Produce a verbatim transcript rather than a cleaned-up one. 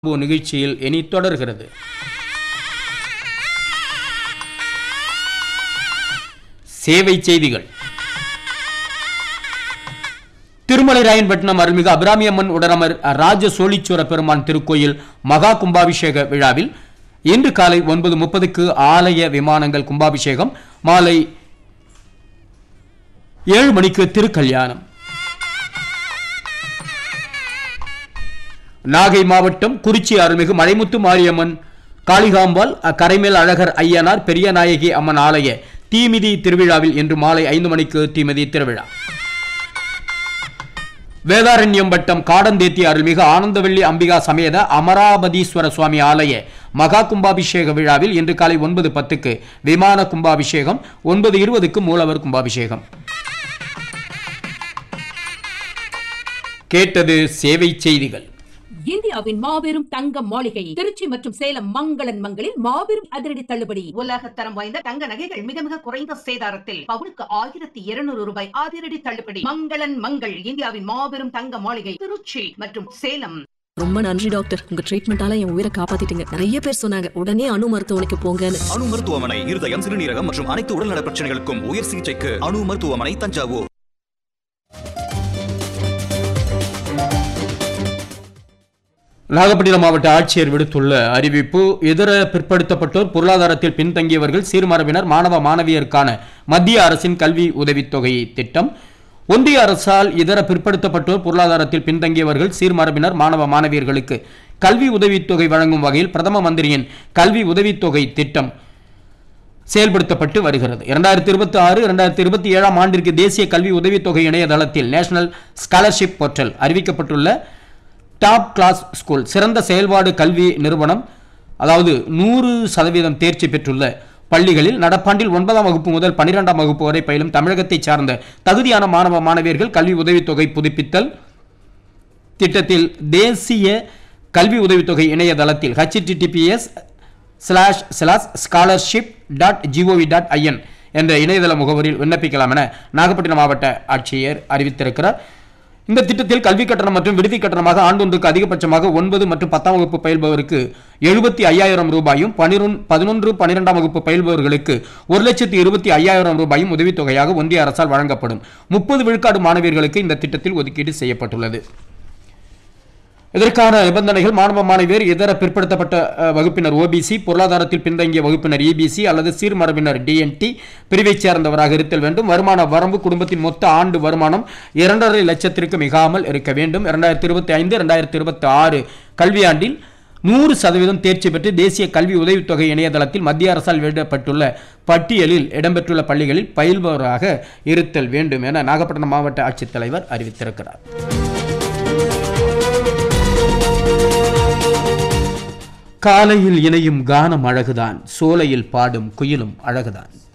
நிகழ்ச்சியில் இனி தொடர்கிறது. சேவை செய்திகள். திருமலை ராயன்பட்டினம் அருள்மிகு அபிராமியம்மன் உடனமர் ராஜ சோழீஸ்வர பெருமான் திருக்கோயில் மகா கும்பாபிஷேக விழாவில் இன்று காலை ஒன்பது முப்பதுக்கு ஆலய விமானங்கள் கும்பாபிஷேகம், மாலை ஏழு மணிக்கு திருக்கல்யாணம். நாகை மாவட்டம் குறிச்சி அருள்மிகு மலைமுத்து மாரியம்மன் காளிகாம்பாள் கரைமேல் அழகர் ஐயனார் பெரியநாயகி அம்மன் ஆலய தீமிதி திருவிழாவில் இன்று மாலை ஐந்து மணிக்கு தீமிதி திருவிழா. வேதாரண்யம் வட்டம் காடந்தேத்தி அருள்மிகு ஆனந்தவள்ளி அம்பிகா சமேத அமராபதீஸ்வர சுவாமி ஆலய மகா கும்பாபிஷேக விழாவில் இன்று காலை ஒன்பது பத்துக்கு விமான கும்பாபிஷேகம், ஒன்பது இருபதுக்கு மூலவர் கும்பாபிஷேகம். கேட்டது சேவை செய்திகள். இந்தியாவின் மாபெரும் தங்க மாளிகை திருச்சி மற்றும் சேலம் மங்களன் மங்களில் மாபெரும் அதிரடி தள்ளுபடி. உலக தரம் வாய்ந்த தங்க நகைகள் மிக மிக குறைந்த சேதாரத்தில் பவுனுக்கு ஆயிரத்தி இருநூறு ரூபாய் அதிரடி தள்ளுபடி. மங்களன் மங்கள் இந்தியாவின் மாபெரும் தங்க மாளிகை திருச்சி மற்றும் சேலம். ரொம்ப நன்றி டாக்டர், உங்க ட்ரீட்மெண்டால என் உயிரை காப்பாத்திட்டீங்க. நிறைய பேர் சொன்னாங்க உடனே அணு மருத்துவமனைக்கு போங்கன்னு. அணு மருத்துவமனை இருதயம், சிறுநீரகம் மற்றும் அனைத்து உடல்நல பிரச்சனைகளுக்கும் உயர் சிகிச்சைக்கு அணு மருத்துவமனை தஞ்சாவூர். நாகப்பட்டினம் மாவட்ட ஆட்சியர் விடுத்துள்ள அறிவிப்பு: இதர பிற்படுத்தப்பட்டோர், பொருளாதாரத்தில் பின்தங்கியவர்கள், சீர்மரபினர், மாணவ மாணவியருக்கான மத்திய அரசின் கல்வி உதவித்தொகை திட்டம். ஒன்றிய அரசால் இதர பிற்படுத்தப்பட்டோர், பொருளாதாரத்தில் பின்தங்கியவர்கள், சீர்மரபினர், மாணவ மாணவியர்களுக்கு கல்வி உதவித்தொகை வழங்கும் வகையில் பிரதம மந்திரியின் கல்வி உதவித்தொகை திட்டம் செயல்படுத்தப்பட்டு வருகிறது. இரண்டாயிரத்தி இருபத்தி ஆறு இரண்டாயிரத்தி இருபத்தி ஏழாம் ஆண்டிற்கு தேசிய கல்வி உதவித்தொகை இணையதளத்தில் நேஷனல் ஸ்காலர்ஷிப் போர்ட்டல் அறிவிக்கப்பட்டுள்ள டாப் கிளாஸ் ஸ்கூல் சிறந்த செயல்பாடு கல்வி நிறுவனம், அதாவது நூறு சதவீதம் தேர்ச்சி பெற்றுள்ள பள்ளிகளில் நடப்பாண்டில் ஒன்பதாம் வகுப்பு முதல் பனிரெண்டாம் வகுப்பு வரை பயிலும் தமிழகத்தை சார்ந்த தகுதியான மாணவ மாணவியர்கள் கல்வி உதவித்தொகை புதுப்பித்தல் திட்டத்தில் தேசிய கல்வி உதவித்தொகை இணையதளத்தில் HTTPS slash slash scholarship dot gov dot IN என்ற இணையதள முகவரியில் விண்ணப்பிக்கலாம் என நாகப்பட்டினம் மாவட்ட ஆட்சியர் அறிவித்திருக்கிறார். இந்த திட்டத்தில் கல்வி கட்டணம் மற்றும் விடுதி கட்டணமாக ஆண்டொன்றுக்கு அதிகபட்சமாக ஒன்பது மற்றும் பத்தாம் வகுப்பு பயில்பவருக்கு எழுபத்தி ஐயாயிரம் ரூபாயும், பதினொன்று பனிரெண்டாம் வகுப்பு பயில்பவர்களுக்கு ஒரு லட்சத்தி இருபத்தி ஐயாயிரம் ரூபாயும் உதவித்தொகையாக ஒன்றிய அரசால் வழங்கப்படும். முப்பது விழுக்காடு மாணவியர்களுக்கு இந்த திட்டத்தில் ஒதுக்கீடு செய்யப்பட்டுள்ளது. இதற்கான நிபந்தனைகள்: மாணவ மாணவியர் இதர பிற்படுத்தப்பட்ட வகுப்பினர் ஓபிசி, பொருளாதாரத்தில் பின்தங்கிய வகுப்பினர் இபிசி அல்லது சீர்மரபினர் டிஎன்டி பிரிவைச் சேர்ந்தவராக இருத்தல் வேண்டும். வருமான வரம்பு குடும்பத்தின் மொத்த ஆண்டு வருமானம் இரண்டரை லட்சத்திற்கு மிகாமல் இருக்க வேண்டும். இரண்டாயிரத்தி இருபத்தி ஐந்து இரண்டாயிரத்தி இருபத்தி ஆறு கல்வியாண்டில் நூறு சதவீதம் தேர்ச்சி பெற்று தேசிய கல்வி உதவித்தொகை இணையதளத்தில் மத்திய அரசால் வெளியிடப்பட்டுள்ள பட்டியலில் இடம்பெற்றுள்ள பள்ளிகளில் பயில்பவராக இருத்தல் வேண்டும் என நாகப்பட்டினம் மாவட்ட ஆட்சித்தலைவர் அறிவித்திருக்கிறார். காலையில் இணையும் கானம் அழகுதான், சோலையில் பாடும் குயிலும் அழகுதான்.